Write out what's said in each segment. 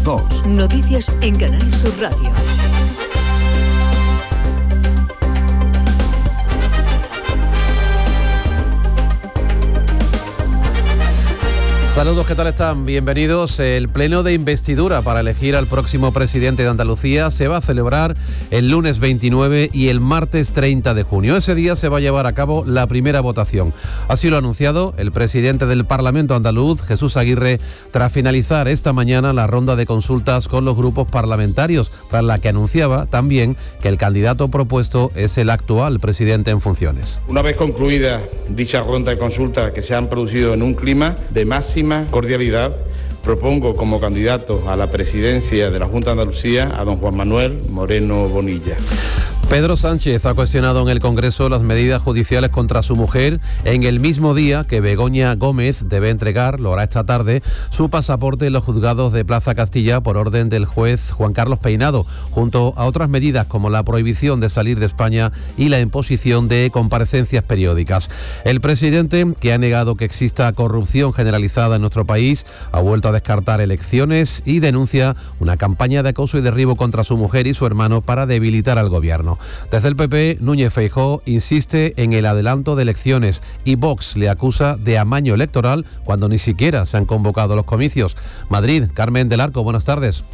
las 2. Noticias en Canal Sur Radio. Saludos, ¿qué tal están? Bienvenidos. El pleno de investidura para elegir al próximo presidente de Andalucía se va a celebrar el lunes 29 y el martes 30 de junio. Ese día se va a llevar a cabo la primera votación. Así lo ha anunciado el presidente del Parlamento andaluz, Jesús Aguirre, tras finalizar esta mañana la ronda de consultas con los grupos parlamentarios, tras la que anunciaba también que el candidato propuesto es el actual presidente en funciones. Una vez concluida dicha ronda de consultas que se han producido en un clima de máxima cordialidad, propongo como candidato a la presidencia de la Junta de Andalucía a don Juan Manuel Moreno Bonilla. Pedro Sánchez ha cuestionado en el Congreso las medidas judiciales contra su mujer en el mismo día que Begoña Gómez debe entregar, lo hará esta tarde, su pasaporte en los juzgados de Plaza Castilla por orden del juez Juan Carlos Peinado, junto a otras medidas como la prohibición de salir de España y la imposición de comparecencias periódicas. El presidente, que ha negado que exista corrupción generalizada en nuestro país, ha vuelto a descartar elecciones y denuncia una campaña de acoso y derribo contra su mujer y su hermano para debilitar al gobierno. Desde el PP, Núñez Feijóo insiste en el adelanto de elecciones y Vox le acusa de amaño electoral cuando ni siquiera se han convocado los comicios. Madrid, Carmen del Arco, buenas tardes.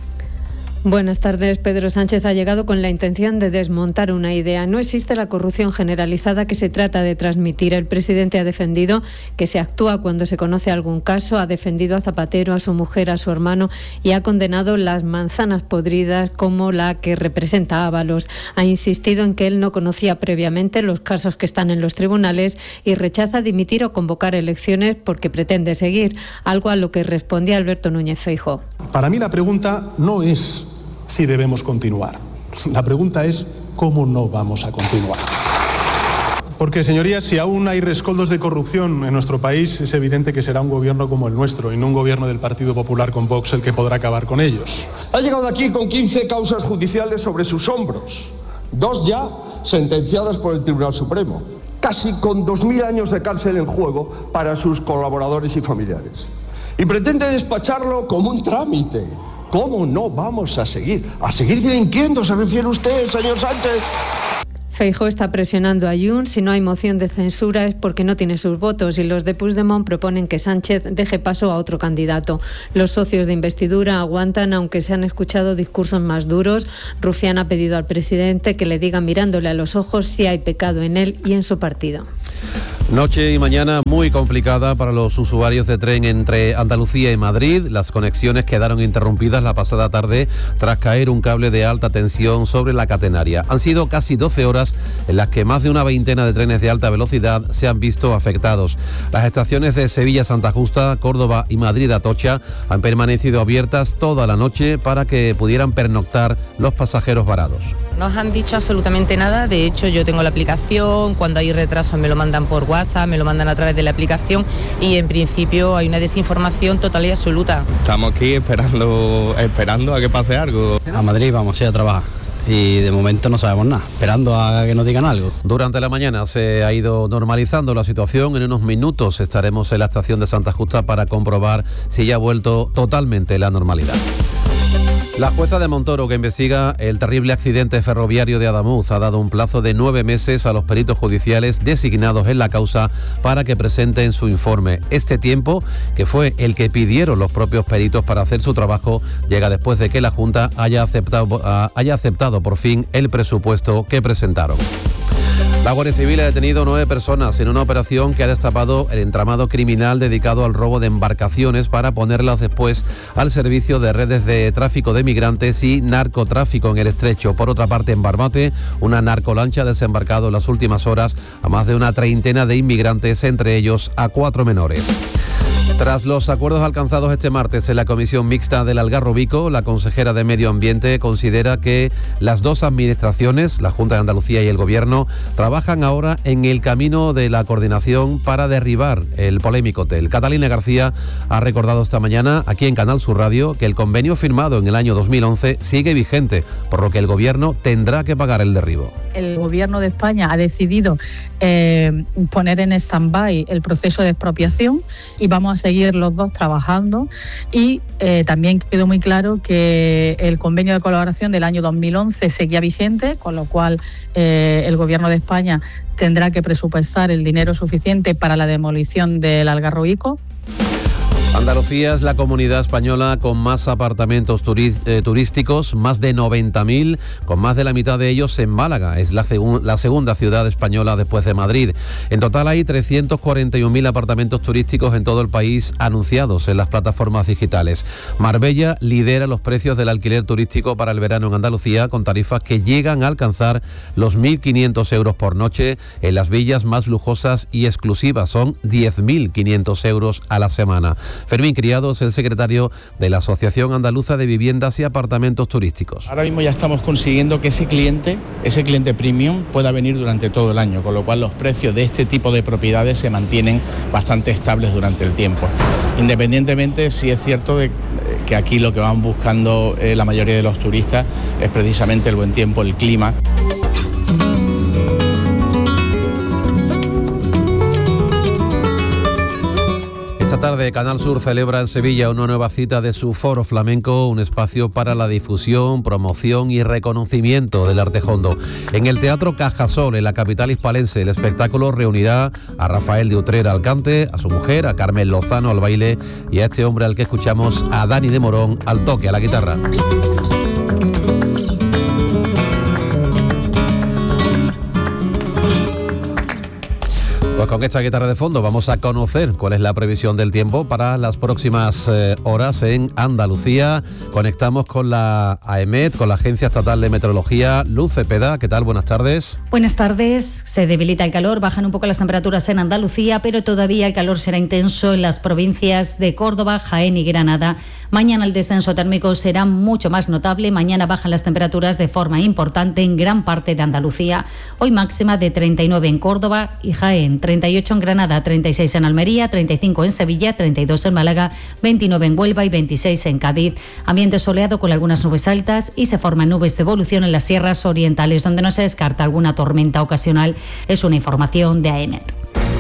Buenas tardes. Pedro Sánchez ha llegado con la intención de desmontar una idea. No existe la corrupción generalizada que se trata de transmitir. El presidente ha defendido que se actúa cuando se conoce algún caso, ha defendido a Zapatero, a su mujer, a su hermano y ha condenado las manzanas podridas como la que representa Ábalos. Ha insistido en que él no conocía previamente los casos que están en los tribunales y rechaza dimitir o convocar elecciones porque pretende seguir, algo a lo que respondía Alberto Núñez Feijóo. Para mí la pregunta no es si debemos continuar. La pregunta es cómo no vamos a continuar. Porque, señorías, si aún hay rescoldos de corrupción en nuestro país, es evidente que será un gobierno como el nuestro y no un gobierno del Partido Popular con Vox el que podrá acabar con ellos. Ha llegado aquí con 15 causas judiciales sobre sus hombros, 2 ya sentenciadas por el Tribunal Supremo, casi con 2.000 años de cárcel en juego para sus colaboradores y familiares. Y pretende despacharlo como un trámite. ¿Cómo no vamos a seguir? ¿A seguir delinquiendo se refiere usted, señor Sánchez? Feijóo está presionando a Junts. Si no hay moción de censura es porque no tiene sus votos y los de Puigdemont proponen que Sánchez deje paso a otro candidato. Los socios de investidura aguantan aunque se han escuchado discursos más duros. Rufián ha pedido al presidente que le diga mirándole a los ojos si hay pecado en él y en su partido. Noche y mañana muy complicada para los usuarios de tren entre Andalucía y Madrid. Las conexiones quedaron interrumpidas la pasada tarde tras caer un cable de alta tensión sobre la catenaria. Han sido casi 12 horas en las que más de una veintena de trenes de alta velocidad se han visto afectados. Las estaciones de Sevilla Santa Justa, Córdoba y Madrid Atocha han permanecido abiertas toda la noche para que pudieran pernoctar los pasajeros varados. No nos han dicho absolutamente nada, de hecho yo tengo la aplicación, cuando hay retrasos me lo mandan por WhatsApp, me lo mandan a través de la aplicación y en principio hay una desinformación total y absoluta. Estamos aquí esperando a que pase algo. A Madrid vamos a ir a trabajar. Y de momento no sabemos nada, esperando a que nos digan algo. Durante la mañana se ha ido normalizando la situación. En unos minutos estaremos en la estación de Santa Justa para comprobar si ya ha vuelto totalmente la normalidad. La jueza de Montoro, que investiga el terrible accidente ferroviario de Adamuz, ha dado un plazo de 9 meses a los peritos judiciales designados en la causa para que presenten su informe. Este tiempo, que fue el que pidieron los propios peritos para hacer su trabajo, llega después de que la Junta haya aceptado por fin el presupuesto que presentaron. La Guardia Civil ha detenido 9 personas en una operación que ha destapado el entramado criminal dedicado al robo de embarcaciones para ponerlas después al servicio de redes de tráfico de migrantes y narcotráfico en el estrecho. Por otra parte, en Barbate, una narcolancha ha desembarcado en las últimas horas a más de una treintena de inmigrantes, entre ellos a 4 menores. Tras los acuerdos alcanzados este martes en la Comisión Mixta del Algarrobico, la consejera de Medio Ambiente considera que las dos administraciones, la Junta de Andalucía y el Gobierno, trabajan ahora en el camino de la coordinación para derribar el polémico hotel. Catalina García ha recordado esta mañana aquí en Canal Sur Radio que el convenio firmado en el año 2011 sigue vigente, por lo que el Gobierno tendrá que pagar el derribo. El Gobierno de España ha decidido poner en stand-by el proceso de expropiación y vamos a seguir los dos trabajando y también quedó muy claro que el convenio de colaboración del año 2011 seguía vigente, con lo cual el Gobierno de España tendrá que presupuestar el dinero suficiente para la demolición del Algarroico. Andalucía es la comunidad española con más apartamentos turísticos, más de 90.000, con más de la mitad de ellos en Málaga. Es la segunda ciudad española después de Madrid. En total hay 341.000 apartamentos turísticos en todo el país anunciados en las plataformas digitales. Marbella lidera los precios del alquiler turístico para el verano en Andalucía, con tarifas que llegan a alcanzar los 1.500 euros por noche. En las villas más lujosas y exclusivas son 10.500 euros a la semana. Fermín Criado es el secretario de la Asociación Andaluza de Viviendas y Apartamentos Turísticos. Ahora mismo ya estamos consiguiendo que ese cliente premium pueda venir durante todo el año, con lo cual los precios de este tipo de propiedades se mantienen bastante estables durante el tiempo. Independientemente, sí es cierto de que aquí lo que van buscando la mayoría de los turistas es precisamente el buen tiempo, el clima. Esta tarde Canal Sur celebra en Sevilla una nueva cita de su Foro Flamenco, un espacio para la difusión, promoción y reconocimiento del arte hondo. En el Teatro Cajasol, en la capital hispalense, el espectáculo reunirá a Rafael de Utrera al cante, a su mujer, a Carmen Lozano al baile y a este hombre al que escuchamos, a Dani de Morón, al toque, a la guitarra. Pues con esta guitarra de fondo vamos a conocer cuál es la previsión del tiempo para las próximas horas en Andalucía. Conectamos con la AEMET, con la Agencia Estatal de Meteorología. Luz Cepeda, ¿qué tal? Buenas tardes. Buenas tardes. Se debilita el calor, bajan un poco las temperaturas en Andalucía, pero todavía el calor será intenso en las provincias de Córdoba, Jaén y Granada. Mañana el descenso térmico será mucho más notable. Mañana bajan las temperaturas de forma importante en gran parte de Andalucía. Hoy máxima de 39 en Córdoba y Jaén, 38 en Granada, 36 en Almería, 35 en Sevilla, 32 en Málaga, 29 en Huelva y 26 en Cádiz. Ambiente soleado con algunas nubes altas y se forman nubes de evolución en las sierras orientales, donde no se descarta alguna tormenta ocasional. Es una información de AEMET.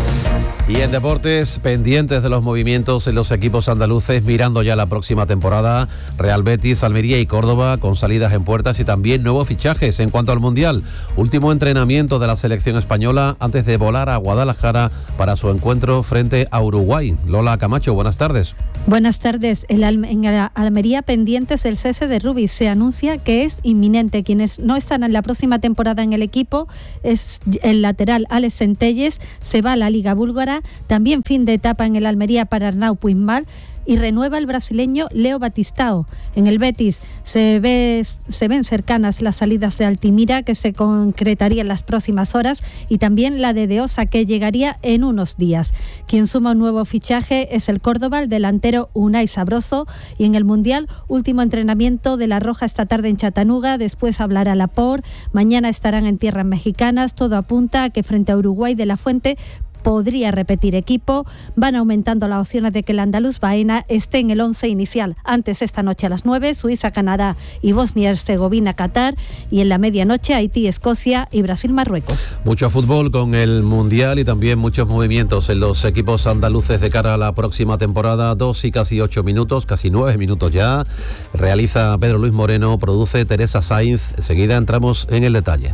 Y en deportes, pendientes de los movimientos en los equipos andaluces, mirando ya la próxima temporada, Real Betis, Almería y Córdoba con salidas en puertas y también nuevos fichajes. En cuanto al Mundial, último entrenamiento de la selección española antes de volar a Guadalajara para su encuentro frente a Uruguay. Lola Camacho, buenas tardes. Buenas tardes. En Almería pendientes del cese de Rubi. Se anuncia que es inminente. Quienes no están en la próxima temporada en el equipo es el lateral Alex Centelles, se va a la Liga Búlgara. También fin de etapa en el Almería para Arnau Puigmal y renueva el brasileño Leo Batistao. En el Betis se ven cercanas las salidas de Altimira, que se concretaría en las próximas horas, y también la de Deosa, que llegaría en unos días. Quien suma un nuevo fichaje es el Córdoba, el delantero Unai Sabroso. Y en el Mundial, último entrenamiento de la Roja esta tarde en Chattanooga, después hablará Laporte, mañana estarán en tierras mexicanas. Todo apunta a que frente a Uruguay de la Fuente podría repetir equipo. Van aumentando las opciones de que el andaluz Baena esté en el 11 inicial. Antes, esta noche a las 9, Suiza, Canadá y Bosnia-Herzegovina, Qatar. Y en la medianoche, Haití, Escocia y Brasil, Marruecos. Mucho fútbol con el Mundial y también muchos movimientos en los equipos andaluces de cara a la próxima temporada. 2 y casi 8 minutos, casi 9 minutos ya. Realiza Pedro Luis Moreno, produce Teresa Sainz. Enseguida entramos en el detalle.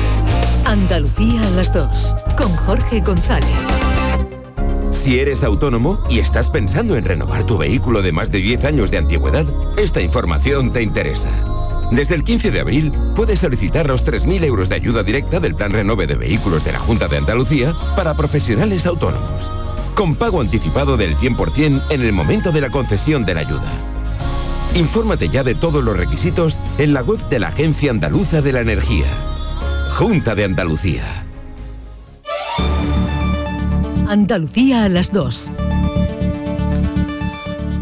Andalucía a las 2, con Jorge González. Si eres autónomo y estás pensando en renovar tu vehículo de más de 10 años de antigüedad, esta información te interesa. Desde el 15 de abril puedes solicitar los 3.000 euros de ayuda directa del Plan Renove de Vehículos de la Junta de Andalucía para profesionales autónomos, con pago anticipado del 100% en el momento de la concesión de la ayuda. Infórmate ya de todos los requisitos en la web de la Agencia Andaluza de la Energía. Junta de Andalucía. Andalucía a las 2.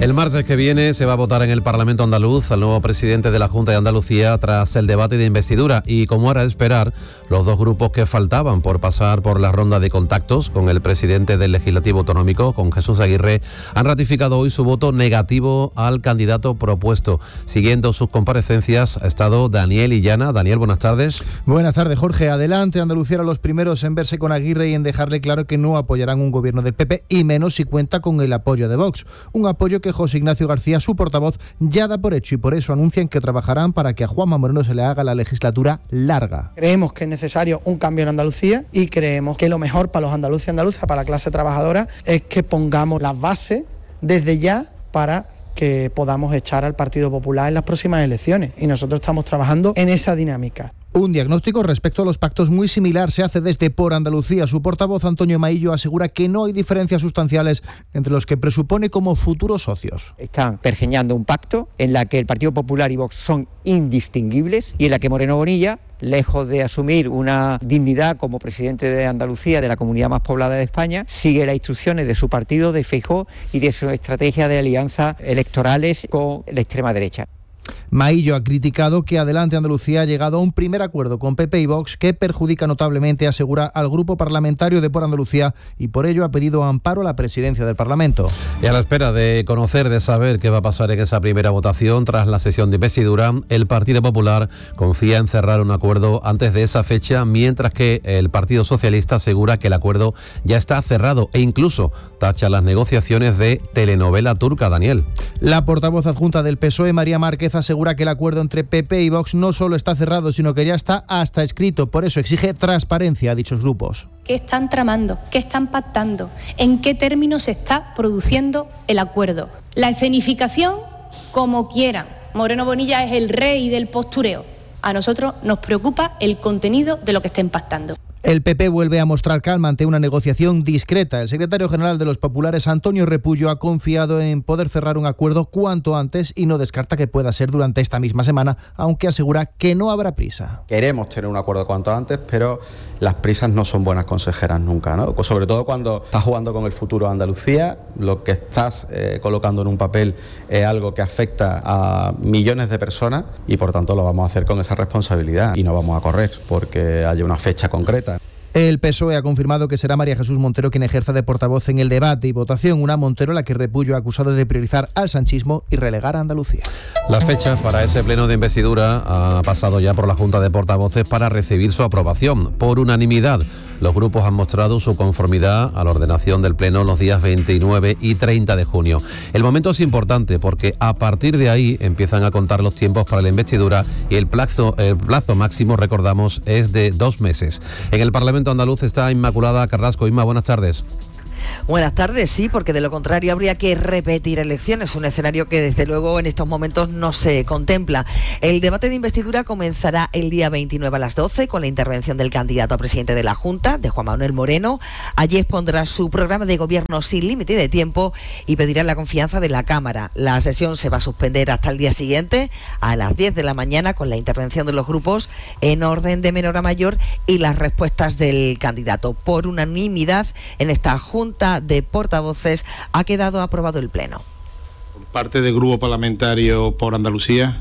El martes que viene se va a votar en el Parlamento andaluz al nuevo presidente de la Junta de Andalucía tras el debate de investidura y, como era de esperar, los dos grupos que faltaban por pasar por la ronda de contactos con el presidente del Legislativo Autonómico, con Jesús Aguirre, han ratificado hoy su voto negativo al candidato propuesto. Siguiendo sus comparecencias ha estado Daniel Illana. Daniel, buenas tardes. Buenas tardes, Jorge. Adelante, Andalucía eran los primeros en verse con Aguirre y en dejarle claro que no apoyarán un gobierno del PP y menos si cuenta con el apoyo de Vox. Un apoyo que José Ignacio García, su portavoz, ya da por hecho y por eso anuncian que trabajarán para que a Juanma Moreno se le haga la legislatura larga. Creemos que es necesario un cambio en Andalucía y creemos que lo mejor para los andaluces y andaluzas, para la clase trabajadora, es que pongamos las bases desde ya para que podamos echar al Partido Popular en las próximas elecciones y nosotros estamos trabajando en esa dinámica. Un diagnóstico respecto a los pactos muy similar se hace desde Por Andalucía. Su portavoz, Antonio Maillo, asegura que no hay diferencias sustanciales entre los que presupone como futuros socios. Están pergeñando un pacto en la que el Partido Popular y Vox son indistinguibles y en la que Moreno Bonilla, lejos de asumir una dignidad como presidente de Andalucía, de la comunidad más poblada de España, sigue las instrucciones de su partido, de Feijóo y de su estrategia de alianzas electorales con la extrema derecha. Maillo ha criticado que Adelante Andalucía ha llegado a un primer acuerdo con PP y Vox que perjudica notablemente, asegura, al grupo parlamentario de Por Andalucía y por ello ha pedido amparo a la presidencia del Parlamento. Y a la espera de conocer, de saber qué va a pasar en esa primera votación tras la sesión de investidura, el Partido Popular confía en cerrar un acuerdo antes de esa fecha, mientras que el Partido Socialista asegura que el acuerdo ya está cerrado e incluso tacha las negociaciones de telenovela turca. Daniel. La portavoz adjunta del PSOE, María Márquez, asegura que el acuerdo entre PP y Vox no solo está cerrado, sino que ya está hasta escrito. Por eso exige transparencia a dichos grupos. ¿Qué están tramando? ¿Qué están pactando? ¿En qué términos se está produciendo el acuerdo? La escenificación, como quieran. Moreno Bonilla es el rey del postureo. A nosotros nos preocupa el contenido de lo que estén pactando. El PP vuelve a mostrar calma ante una negociación discreta. El secretario general de los populares, Antonio Repullo, ha confiado en poder cerrar un acuerdo cuanto antes y no descarta que pueda ser durante esta misma semana, aunque asegura que no habrá prisa. Queremos tener un acuerdo cuanto antes, pero las prisas no son buenas consejeras nunca, ¿no? Sobre todo cuando estás jugando con el futuro de Andalucía, lo que estás colocando en un papel es algo que afecta a millones de personas y por tanto lo vamos a hacer con esa responsabilidad y no vamos a correr porque haya una fecha concreta. El PSOE ha confirmado que será María Jesús Montero quien ejerza de portavoz en el debate y votación. Una Montero a la que Repullo ha acusado de priorizar al sanchismo y relegar a Andalucía. Las fechas para ese pleno de investidura ha pasado ya por la Junta de Portavoces para recibir su aprobación. Por unanimidad, los grupos han mostrado su conformidad a la ordenación del pleno los días 29 y 30 de junio. El momento es importante porque a partir de ahí empiezan a contar los tiempos para la investidura y el plazo máximo, recordamos, es de 2 meses. En el Parlamento andaluz está Inmaculada Carrasco. Inma, buenas tardes. Buenas tardes, sí, porque de lo contrario habría que repetir elecciones, un escenario que desde luego en estos momentos no se contempla. El debate de investidura comenzará el día 29 a las 12 con la intervención del candidato a presidente de la Junta, de Juan Manuel Moreno. Allí expondrá su programa de gobierno sin límite de tiempo y pedirá la confianza de la Cámara. La sesión se va a suspender hasta el día siguiente a las 10 de la mañana con la intervención de los grupos en orden de menor a mayor y las respuestas del candidato. Por unanimidad en esta Junta de Portavoces ha quedado aprobado el pleno. ¿Por parte del Grupo Parlamentario por Andalucía?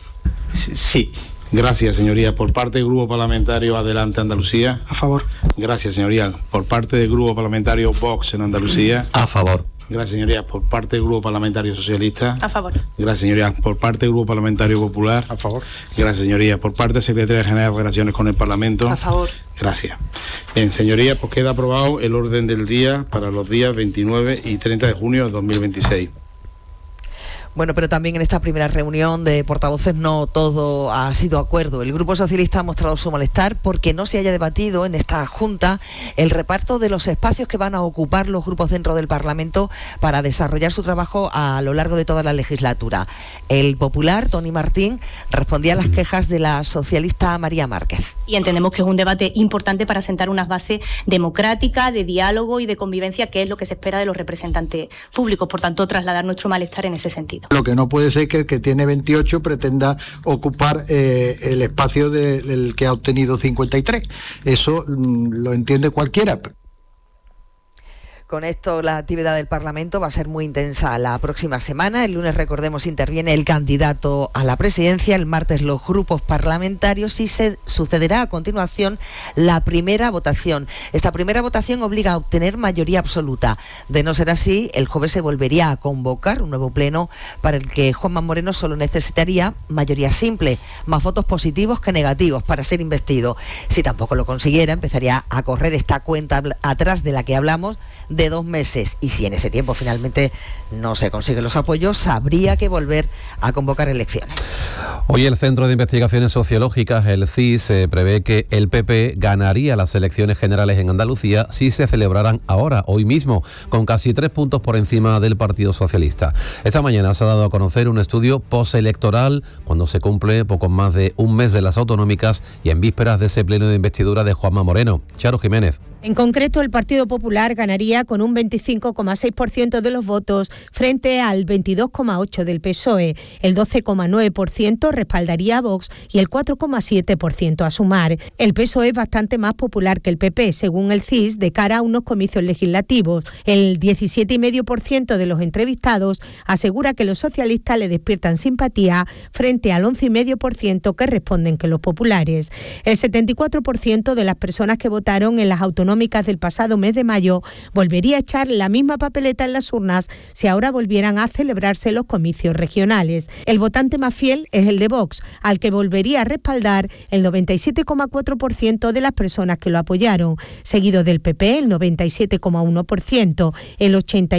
Sí. Gracias, señoría. Por parte del Grupo Parlamentario Adelante Andalucía. A favor. Gracias, señoría. Por parte del Grupo Parlamentario Vox en Andalucía. A favor. Gracias, señoría. Por parte del Grupo Parlamentario Socialista. A favor. Gracias, señoría. Por parte del Grupo Parlamentario Popular. A favor. Gracias, señoría. Por parte de Secretaría General de Relaciones con el Parlamento. A favor. Gracias. Bien, señoría, pues queda aprobado el orden del día para los días 29 y 30 de junio de 2026. Bueno, pero también en esta primera reunión de portavoces no todo ha sido acuerdo. El Grupo Socialista ha mostrado su malestar porque no se haya debatido en esta Junta el reparto de los espacios que van a ocupar los grupos dentro del Parlamento para desarrollar su trabajo a lo largo de toda la legislatura. El popular, Tony Martín, respondía a las quejas de la socialista María Márquez. Y entendemos que es un debate importante para sentar unas bases democráticas, de diálogo y de convivencia, que es lo que se espera de los representantes públicos. Por tanto, trasladar nuestro malestar en ese sentido. Lo que no puede ser que el que tiene 28 pretenda ocupar el espacio del que ha obtenido 53. Eso lo entiende cualquiera. Con esto, la actividad del Parlamento va a ser muy intensa la próxima semana. El lunes, recordemos, interviene el candidato a la presidencia, el martes los grupos parlamentarios y se sucederá a continuación la primera votación. Esta primera votación obliga a obtener mayoría absoluta. De no ser así, el jueves se volvería a convocar un nuevo pleno para el que Juanma Moreno solo necesitaría mayoría simple, más votos positivos que negativos para ser investido. Si tampoco lo consiguiera, empezaría a correr esta cuenta atrás de la que hablamos de 2 meses, y si en ese tiempo finalmente no se consiguen los apoyos, habría que volver a convocar elecciones. Hoy el Centro de Investigaciones Sociológicas, el CIS, prevé que el PP ganaría las elecciones generales en Andalucía si se celebraran ahora, hoy mismo, con casi 3 puntos por encima del Partido Socialista. Esta mañana se ha dado a conocer un estudio postelectoral cuando se cumple poco más de un mes de las autonómicas y en vísperas de ese pleno de investidura de Juanma Moreno. Charo Jiménez. En concreto, el Partido Popular ganaría con un 25,6% de los votos frente al 22,8% del PSOE. El 12,9% respaldaría a Vox y el 4,7% a Sumar. El PSOE es bastante más popular que el PP, según el CIS, de cara a unos comicios legislativos. El 17,5% de los entrevistados asegura que los socialistas le despiertan simpatía frente al 11,5% que responden que los populares. El 74% de las personas que votaron en las autonómicas del pasado mes de mayo volvería a echar la misma papeleta en las urnas si ahora volvieran a celebrarse los comicios regionales. El votante más fiel es el de Vox, al que volvería a respaldar el 97,4% de las personas que lo apoyaron, seguido del PP, el 97,1%. El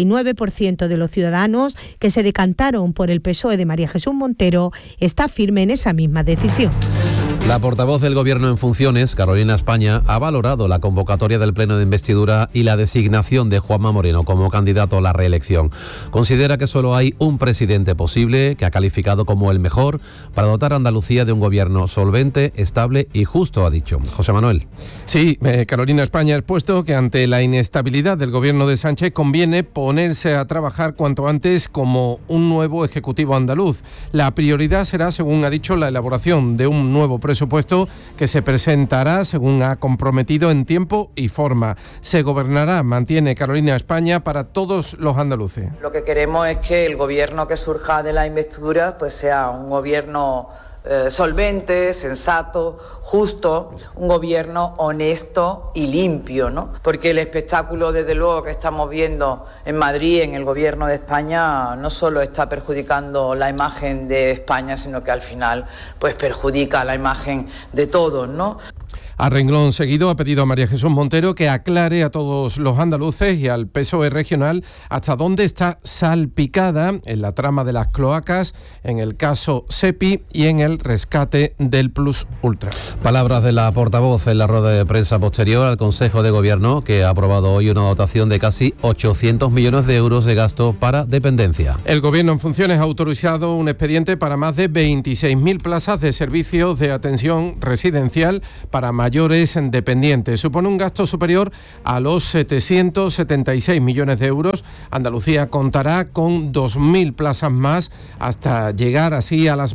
89% de los ciudadanos que se decantaron por el PSOE de María Jesús Montero está firme en esa misma decisión. La portavoz del Gobierno en funciones, Carolina España, ha valorado la convocatoria del pleno de investidura y la designación de Juanma Moreno como candidato a la reelección. Considera que solo hay un presidente posible, que ha calificado como el mejor, para dotar a Andalucía de un gobierno solvente, estable y justo, ha dicho. José Manuel. Sí, Carolina España ha expuesto que ante la inestabilidad del gobierno de Sánchez conviene ponerse a trabajar cuanto antes como un nuevo ejecutivo andaluz. La prioridad será, según ha dicho, la elaboración de un nuevo presupuesto que se presentará, según ha comprometido, en tiempo y forma. Se gobernará, mantiene Carolina España, para todos los andaluces. Lo que queremos es que el gobierno que surja de la investidura pues sea un gobierno solvente, sensato, justo, un gobierno honesto y limpio, ¿no? Porque el espectáculo, desde luego, que estamos viendo en Madrid, en el gobierno de España, no solo está perjudicando la imagen de España, sino que al final pues perjudica la imagen de todos, ¿no? A renglón seguido ha pedido a María Jesús Montero que aclare a todos los andaluces y al PSOE regional hasta dónde está salpicada en la trama de las cloacas, en el caso SEPI y en el rescate del Plus Ultra. Palabras de la portavoz en la rueda de prensa posterior al Consejo de Gobierno, que ha aprobado hoy una dotación de casi 800 millones de euros de gasto para dependencia. El Gobierno en funciones ha autorizado un expediente para más de 26.000 plazas de servicios de atención residencial para mayores dependientes. Supone un gasto superior a los 776 millones de euros. Andalucía contará con 2.000 plazas más hasta llegar así a las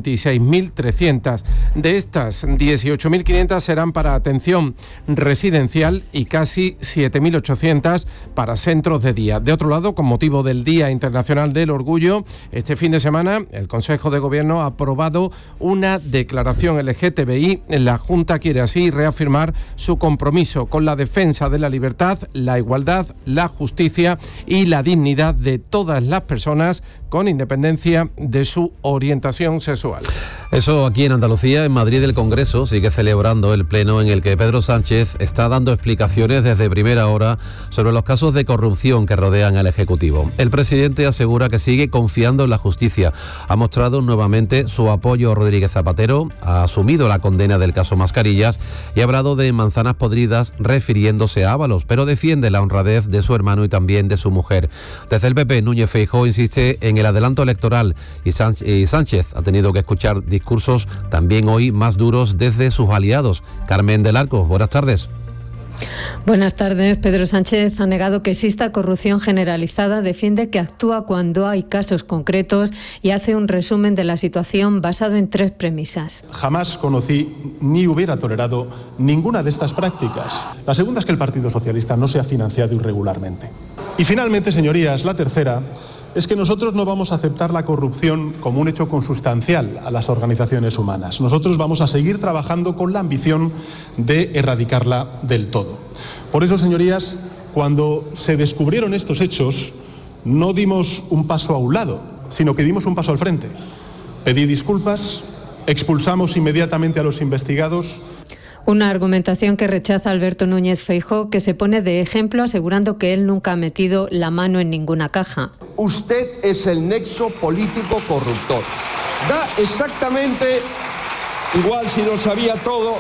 26.300. De estas, 18.500 serán para atención residencial y casi 7.800 para centros de día. De otro lado, con motivo del Día Internacional del Orgullo, este fin de semana el Consejo de Gobierno ha aprobado una declaración LGTBI. La Junta quiere así reafirmar su compromiso con la defensa de la libertad, la igualdad, la justicia y la dignidad de todas las personas, con independencia de su orientación sexual. Eso aquí en Andalucía. En Madrid el Congreso sigue celebrando el pleno en el que Pedro Sánchez está dando explicaciones desde primera hora sobre los casos de corrupción que rodean al Ejecutivo. El presidente asegura que sigue confiando en la justicia. Ha mostrado nuevamente su apoyo a Rodríguez Zapatero, ha asumido la condena del caso Mascarillas y ha hablado de manzanas podridas refiriéndose a Ábalos, pero defiende la honradez de su hermano y también de su mujer. Desde el PP, Núñez Feijóo insiste en el adelanto electoral y Sánchez ha tenido que escuchar discursos también hoy más duros desde sus aliados. Carmen del Arco, buenas tardes. Buenas tardes. Pedro Sánchez ha negado que exista corrupción generalizada, defiende que actúa cuando hay casos concretos y hace un resumen de la situación basado en 3 premisas. Jamás conocí ni hubiera tolerado ninguna de estas prácticas. La segunda es que el Partido Socialista no se ha financiado irregularmente. Y finalmente, señorías, la tercera es que nosotros no vamos a aceptar la corrupción como un hecho consustancial a las organizaciones humanas. Nosotros vamos a seguir trabajando con la ambición de erradicarla del todo. Por eso, señorías, cuando se descubrieron estos hechos, no dimos un paso a un lado, sino que dimos un paso al frente. Pedí disculpas, expulsamos inmediatamente a los investigados. Una argumentación que rechaza Alberto Núñez Feijóo, que se pone de ejemplo asegurando que él nunca ha metido la mano en ninguna caja. Usted es el nexo político corruptor. Da exactamente igual si lo sabía todo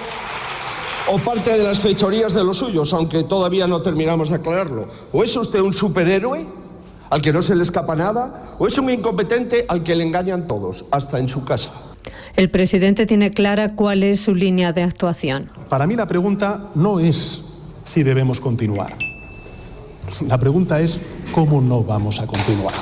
o parte de las fechorías de los suyos, aunque todavía no terminamos de aclararlo. ¿O es usted un superhéroe al que no se le escapa nada? ¿O es un incompetente al que le engañan todos, hasta en su casa? El presidente tiene clara cuál es su línea de actuación. Para mí la pregunta no es si debemos continuar. La pregunta es cómo no vamos a continuar.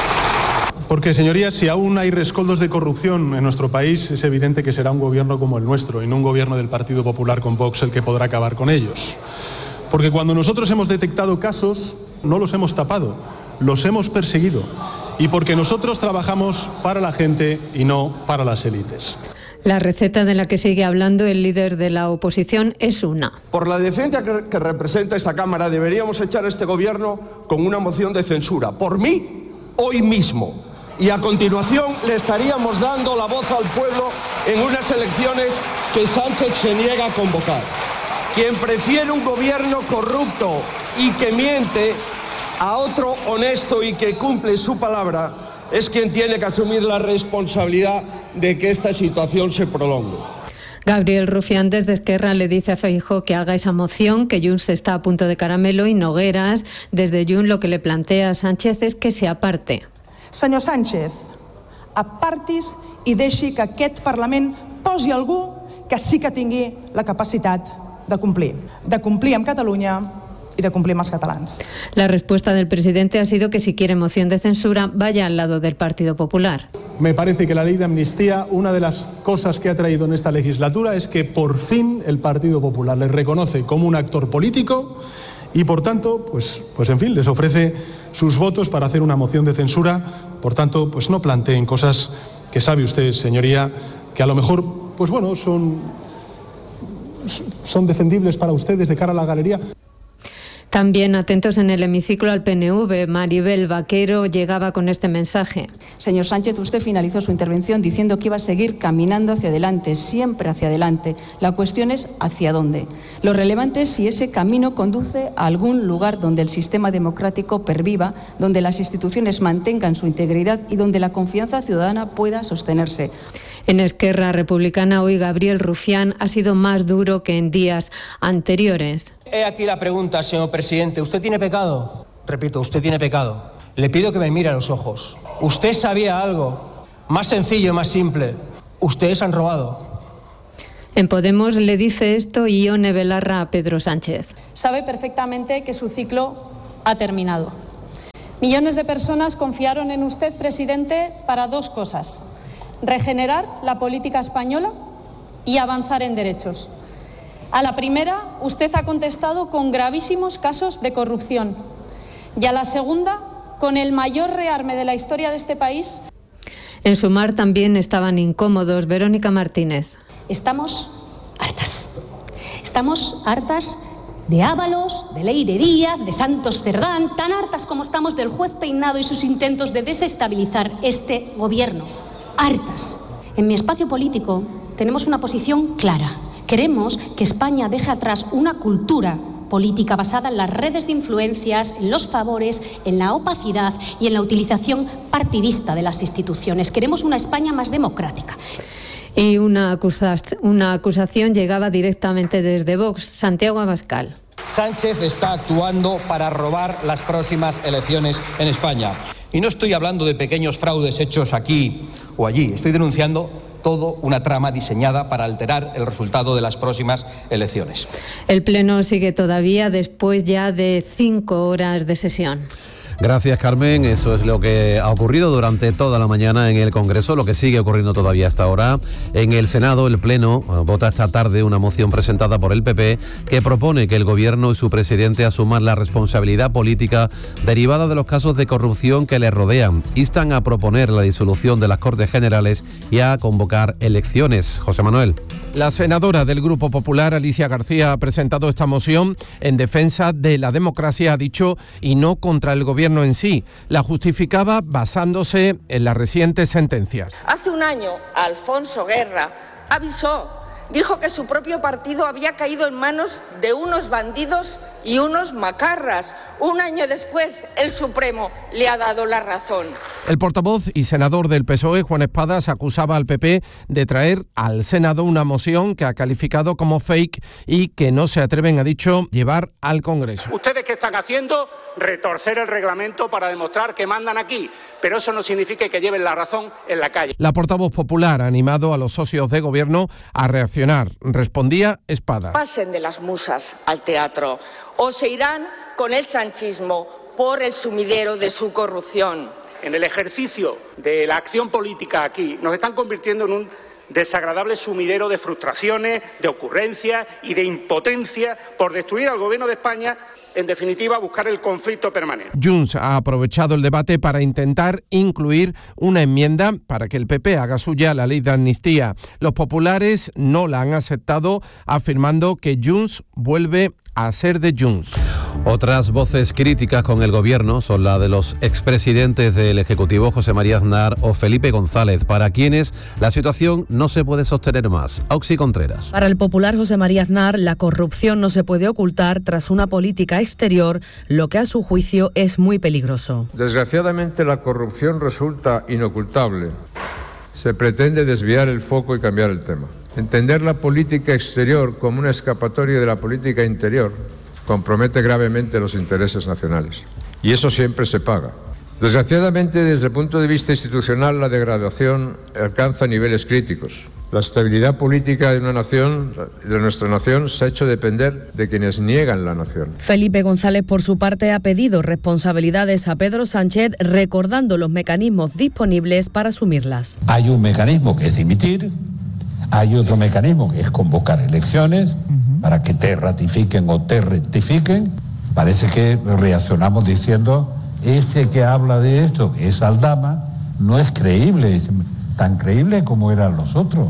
Porque, señorías, si aún hay rescoldos de corrupción en nuestro país, es evidente que será un gobierno como el nuestro y no un gobierno del Partido Popular con Vox el que podrá acabar con ellos. Porque cuando nosotros hemos detectado casos, no los hemos tapado, los hemos perseguido. Y porque nosotros trabajamos para la gente y no para las élites. La receta de la que sigue hablando el líder de la oposición es una. Por la decencia que representa esta Cámara, deberíamos echar a este gobierno con una moción de censura. Por mí, hoy mismo. Y a continuación le estaríamos dando la voz al pueblo en unas elecciones que Sánchez se niega a convocar. Quien prefiere un gobierno corrupto y que miente a otro honesto y que cumple su palabra es quien tiene que asumir la responsabilidad de que esta situación se prolongue. Gabriel Rufián desde Esquerra le dice a Feijóo que haga esa moción, que Junts está a punto de caramelo, y Nogueras desde Junts lo que le plantea a Sánchez es que se aparte. Senyor Sánchez, apartis i deixi que aquest Parlament posi algú que sí que tingui la capacitat de complir amb Catalunya y de cumplir más catalans. La respuesta del presidente ha sido que si quiere moción de censura, vaya al lado del Partido Popular. Me parece que la ley de amnistía, una de las cosas que ha traído en esta legislatura es que por fin el Partido Popular les reconoce como un actor político y por tanto, pues en fin, les ofrece sus votos para hacer una moción de censura. Por tanto, pues no planteen cosas que sabe usted, señoría, que a lo mejor, pues bueno, son defendibles para ustedes de cara a la galería. También atentos en el hemiciclo al PNV, Maribel Vaquero llegaba con este mensaje. Señor Sánchez, usted finalizó su intervención diciendo que iba a seguir caminando hacia adelante, siempre hacia adelante. La cuestión es hacia dónde. Lo relevante es si ese camino conduce a algún lugar donde el sistema democrático perviva, donde las instituciones mantengan su integridad y donde la confianza ciudadana pueda sostenerse. En Esquerra Republicana hoy Gabriel Rufián ha sido más duro que en días anteriores. He aquí la pregunta, señor presidente. ¿Usted tiene pecado? Repito, usted tiene pecado. Le pido que me mire a los ojos. ¿Usted sabía algo? Más sencillo, más simple. Ustedes han robado. En Podemos le dice esto Ione Belarra a Pedro Sánchez. Sabe perfectamente que su ciclo ha terminado. Millones de personas confiaron en usted, presidente, para dos cosas: regenerar la política española y avanzar en derechos. A la primera, usted ha contestado con gravísimos casos de corrupción. Y a la segunda, con el mayor rearme de la historia de este país. En Sumar también estaban incómodos. Verónica Martínez. Estamos hartas. Estamos hartas de Ábalos, de Leire Díaz, de Santos Cerdán, tan hartas como estamos del juez Peinado y sus intentos de desestabilizar este gobierno. Hartas. En mi espacio político tenemos una posición clara. Queremos que España deje atrás una cultura política basada en las redes de influencias, en los favores, en la opacidad y en la utilización partidista de las instituciones. Queremos una España más democrática. Y una acusación llegaba directamente desde Vox. Santiago Abascal. Sánchez está actuando para robar las próximas elecciones en España. Y no estoy hablando de pequeños fraudes hechos aquí o allí. Estoy denunciando todo una trama diseñada para alterar el resultado de las próximas elecciones. El Pleno sigue todavía después ya de 5 horas de sesión. Gracias, Carmen. Eso es lo que ha ocurrido durante toda la mañana en el Congreso, lo que sigue ocurriendo todavía hasta ahora. En el Senado, el Pleno vota esta tarde una moción presentada por el PP que propone que el Gobierno y su presidente asuman la responsabilidad política derivada de los casos de corrupción que le rodean. Instan a proponer la disolución de las Cortes Generales y a convocar elecciones. José Manuel. La senadora del Grupo Popular, Alicia García, ha presentado esta moción en defensa de la democracia, ha dicho, y no contra el Gobierno en sí. La justificaba basándose en las recientes sentencias. Hace un año, Alfonso Guerra avisó, dijo que su propio partido había caído en manos de unos bandidos y unos macarras. Un año después, el Supremo le ha dado la razón. El portavoz y senador del PSOE, Juan Espadas, acusaba al PP de traer al Senado una moción que ha calificado como fake y que no se atreven, ha dicho, llevar al Congreso. ¿Ustedes qué están haciendo? Retorcer el reglamento para demostrar que mandan aquí, pero eso no significa que lleven la razón en la calle. La portavoz popular ha animado a los socios de gobierno a reaccionar. Respondía Espadas. Pasen de las musas al teatro o se irán con el sanchismo por el sumidero de su corrupción. En el ejercicio de la acción política aquí nos están convirtiendo en un desagradable sumidero de frustraciones, de ocurrencias y de impotencia por destruir al Gobierno de España. En definitiva, buscar el conflicto permanente. Junts ha aprovechado el debate para intentar incluir una enmienda para que el PP haga suya la ley de amnistía. Los populares no la han aceptado, afirmando que Junts vuelve a ser de Junts. Otras voces críticas con el Gobierno son la de los expresidentes del Ejecutivo, José María Aznar o Felipe González, para quienes la situación no se puede sostener más. Auxi Contreras. Para el popular José María Aznar, la corrupción no se puede ocultar tras una política exterior, lo que a su juicio es muy peligroso. Desgraciadamente la corrupción resulta inocultable. Se pretende desviar el foco y cambiar el tema. Entender la política exterior como una escapatoria de la política interior compromete gravemente los intereses nacionales. Y eso siempre se paga. Desgraciadamente, desde el punto de vista institucional, la degradación alcanza niveles críticos. La estabilidad política de una nación, de nuestra nación, se ha hecho depender de quienes niegan la nación. Felipe González, por su parte, ha pedido responsabilidades a Pedro Sánchez, recordando los mecanismos disponibles para asumirlas. Hay un mecanismo que es dimitir, hay otro mecanismo que es convocar elecciones para que te ratifiquen o te rectifiquen. Parece que reaccionamos diciendo, este que habla de esto, que es Aldama, no es creíble, tan creíble como eran los otros.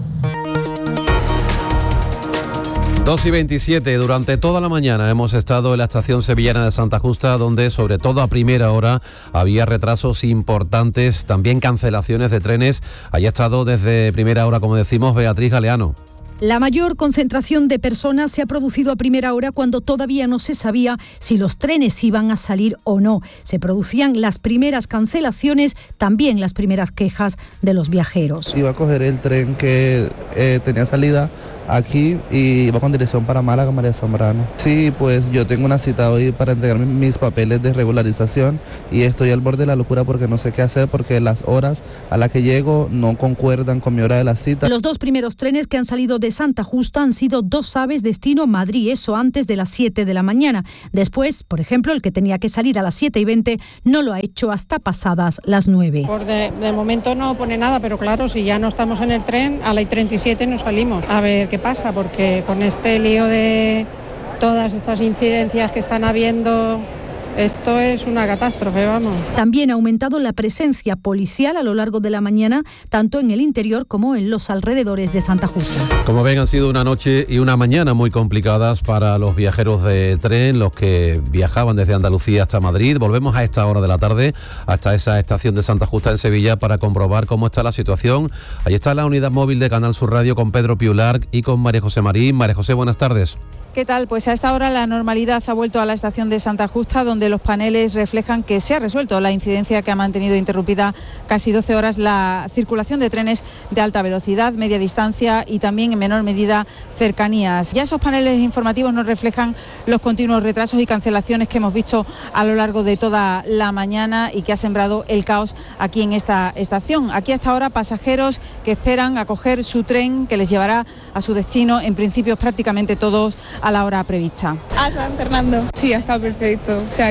2:27, durante toda la mañana hemos estado en la estación sevillana de Santa Justa, donde sobre todo a primera hora había retrasos importantes, también cancelaciones de trenes. Allí ha estado desde primera hora, como decimos, Beatriz Galeano. La mayor concentración de personas se ha producido a primera hora cuando todavía no se sabía si los trenes iban a salir o no. Se producían las primeras cancelaciones, también las primeras quejas de los viajeros. Iba a coger el tren que tenía salida aquí y iba con dirección para Málaga, María Zambrano. Sí, pues yo tengo una cita hoy para entregar mis papeles de regularización y estoy al borde de la locura porque no sé qué hacer porque las horas a las que llego no concuerdan con mi hora de la cita. Los dos primeros trenes que han salido de Santa Justa han sido 2 aves destino Madrid, eso antes de las 7 de la mañana. Después, por ejemplo, el que tenía que salir a las 7:20 no lo ha hecho hasta pasadas las 9. De momento no pone nada, pero claro, si ya no estamos en el tren, a las 37 no salimos. A ver qué pasa, porque con este lío de todas estas incidencias que están habiendo, esto es una catástrofe, vamos. También ha aumentado la presencia policial a lo largo de la mañana, tanto en el interior como en los alrededores de Santa Justa. Como ven, han sido una noche y una mañana muy complicadas para los viajeros de tren, los que viajaban desde Andalucía hasta Madrid. Volvemos a esta hora de la tarde, hasta esa estación de Santa Justa en Sevilla, para comprobar cómo está la situación. Allí está la unidad móvil de Canal Sur Radio con Pedro Piular y con María José Marín. María José, buenas tardes. ¿Qué tal? Pues a esta hora la normalidad ha vuelto a la estación de Santa Justa, donde los paneles reflejan que se ha resuelto la incidencia que ha mantenido interrumpida casi 12 horas la circulación de trenes de alta velocidad, media distancia y también en menor medida cercanías. Ya esos paneles informativos nos reflejan los continuos retrasos y cancelaciones que hemos visto a lo largo de toda la mañana y que ha sembrado el caos aquí en esta estación. Aquí hasta ahora pasajeros que esperan a coger su tren que les llevará a su destino, en principio prácticamente todos a la hora prevista. A San Fernando. Sí, ha estado perfecto. O sea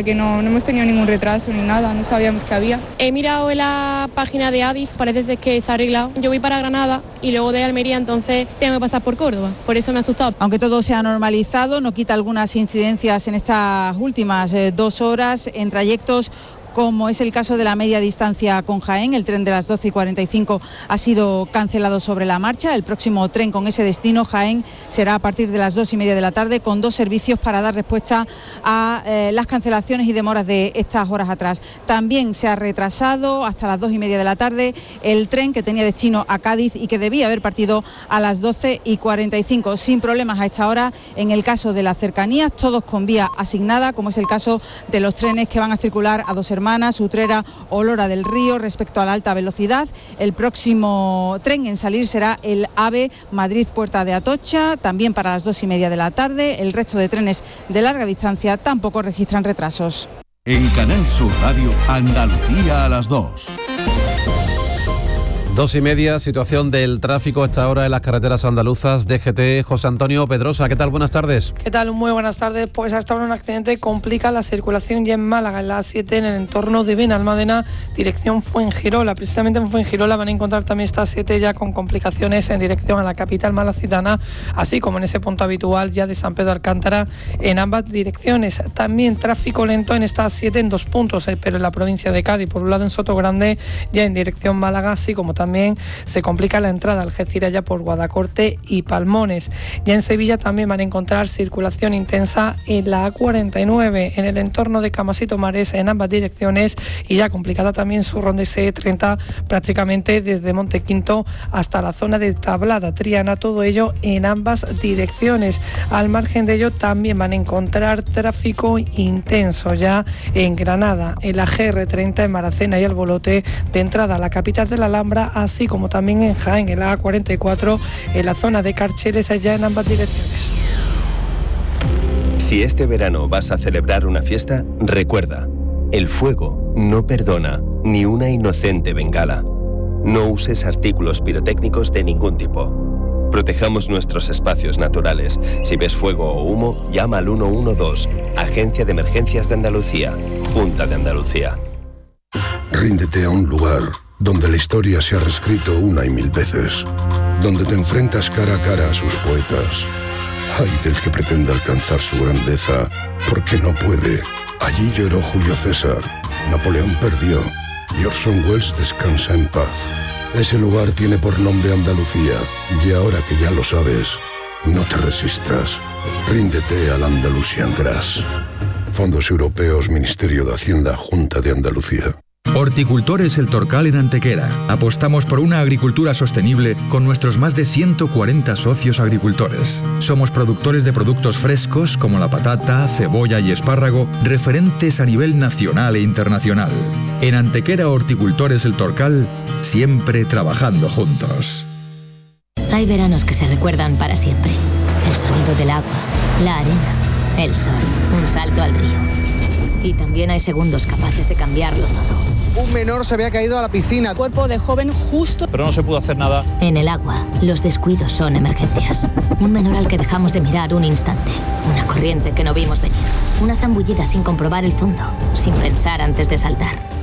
que no hemos tenido ningún retraso ni nada, no sabíamos que había. He mirado en la página de Adif, parece ser que se ha arreglado. Yo voy para Granada y luego de Almería, entonces tengo que pasar por Córdoba, por eso me ha asustado. Aunque todo se ha normalizado, no quita algunas incidencias en estas últimas 2 horas en trayectos como es el caso de la media distancia con Jaén. El tren de las 12:45 ha sido cancelado sobre la marcha. El próximo tren con ese destino, Jaén, será a partir de las 2:30 de la tarde, con 2 servicios para dar respuesta a las cancelaciones y demoras de estas horas atrás. También se ha retrasado hasta las 2:30 de la tarde el tren que tenía destino a Cádiz y que debía haber partido a las 12:45, sin problemas a esta hora. En el caso de las cercanías, todos con vía asignada, como es el caso de los trenes que van a circular a Dos Hermanas, Utrera o Lora del Río. Respecto a la alta velocidad, el próximo tren en salir será el AVE Madrid-Puerta de Atocha, también para las 2:30 de la tarde. El resto de trenes de larga distancia tampoco registran retrasos. En Canal Sur Radio, Andalucía a las 2. 2:30, situación del tráfico a esta hora en las carreteras andaluzas. DGT, José Antonio Pedrosa, ¿qué tal? Buenas tardes. ¿Qué tal? Muy buenas tardes. Pues hasta ahora un accidente complica la circulación ya en Málaga, en la A7, en el entorno de Benalmádena, dirección Fuengirola. Precisamente en Fuengirola van a encontrar también esta A7 ya con complicaciones en dirección a la capital malacitana, así como en ese punto habitual ya de San Pedro Alcántara en ambas direcciones. También tráfico lento en esta A7 en 2 puntos, pero en la provincia de Cádiz, por un lado en Sotogrande, ya en dirección Málaga, así como también se complica la entrada a Algeciras ya por Guadacorte y Palmones. Ya en Sevilla también van a encontrar circulación intensa en la A49 en el entorno de Camas y Tomares en ambas direcciones, y ya complicada también su ronda C30 prácticamente desde Montequinto hasta la zona de Tablada, Triana, todo ello en ambas direcciones. Al margen de ello también van a encontrar tráfico intenso ya en Granada, en la GR30 en Maracena y Albolote, de entrada a la capital de la Alhambra, así como también en Jaén, en la A44, en la zona de Carcheles, allá en ambas direcciones. Si este verano vas a celebrar una fiesta, recuerda, el fuego no perdona ni una inocente bengala. No uses artículos pirotécnicos de ningún tipo. Protejamos nuestros espacios naturales. Si ves fuego o humo, llama al 112, Agencia de Emergencias de Andalucía, Junta de Andalucía. Ríndete a un lugar donde la historia se ha reescrito una y mil veces, donde te enfrentas cara a cara a sus poetas. Ay del que pretenda alcanzar su grandeza, porque no puede. Allí lloró Julio César, Napoleón perdió y Orson Welles descansa en paz. Ese lugar tiene por nombre Andalucía, y ahora que ya lo sabes, no te resistas. Ríndete al Andalusian Grass. Fondos Europeos, Ministerio de Hacienda, Junta de Andalucía. Horticultores El Torcal en Antequera. Apostamos por una agricultura sostenible con nuestros más de 140 socios agricultores. Somos productores de productos frescos como la patata, cebolla y espárrago, referentes a nivel nacional e internacional. En Antequera Horticultores El Torcal, siempre trabajando juntos. Hay veranos que se recuerdan para siempre. El sonido del agua, la arena, el sol, un salto al río. Y también hay segundos capaces de cambiarlo todo. Un menor se había caído a la piscina. Cuerpo de joven justo. Pero no se pudo hacer nada. En el agua, los descuidos son emergencias. Un menor al que dejamos de mirar un instante. Una corriente que no vimos venir. Una zambullida sin comprobar el fondo, sin pensar antes de saltar.